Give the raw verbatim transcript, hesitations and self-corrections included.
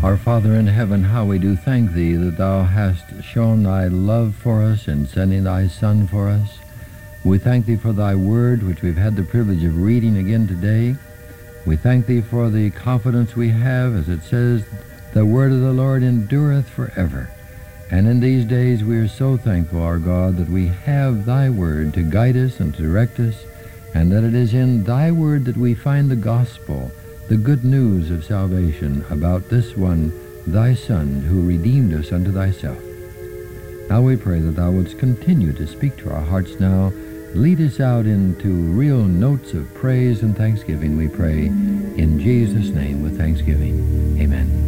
Our Father in heaven, how we do thank thee that thou hast shown thy love for us in sending thy Son for us. We thank thee for thy word, which we've had the privilege of reading again today. We thank thee for the confidence we have, as it says, the word of the Lord endureth forever. And in these days we are so thankful, our God, that we have thy word to guide us and to direct us, and that it is in thy word that we find the gospel, the good news of salvation about this one, thy Son, who redeemed us unto thyself. Now we pray that thou wouldst continue to speak to our hearts now. Lead us out into real notes of praise and thanksgiving, we pray, in Jesus' name with thanksgiving. Amen.